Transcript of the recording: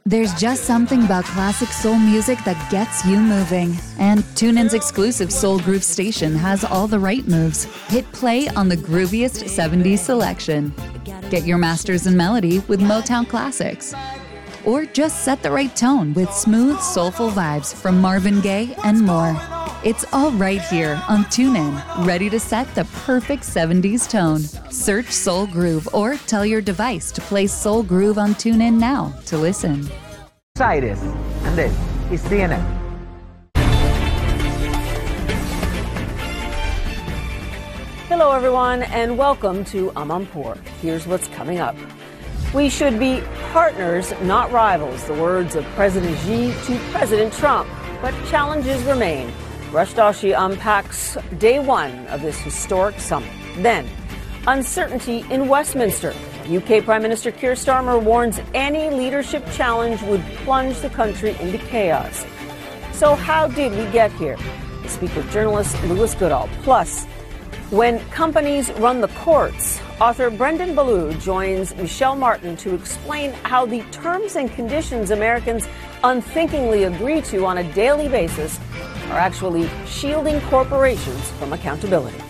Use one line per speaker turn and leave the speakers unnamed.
There's just something about classic soul music that gets you moving. And TuneIn's exclusive Soul Groove station has all the right moves. Hit play on the grooviest 70s selection. Get your masters in melody with Motown classics. Or just set the right tone with smooth, soulful vibes from Marvin Gaye and more. It's all right here on TuneIn, ready to set the perfect 70s tone. Search Soul Groove or tell your device to play Soul Groove on TuneIn now to listen.
Cyrus, and this is CNN.
Hello, everyone, and welcome to Amanpour. Here's what's coming up. We should be partners, not rivals, the words of President Xi to President Trump. But challenges remain. Rush Doshi unpacks day one of this historic summit. Then, uncertainty in Westminster. UK Prime Minister Keir Starmer warns any leadership challenge would plunge the country into chaos. So how did we get here? We speak with journalist Louis Goodall. Plus, when companies run the courts, author Brendan Ballou joins Michelle Martin to explain how the terms and conditions Americans unthinkingly agree to on a daily basis are actually shielding corporations from accountability.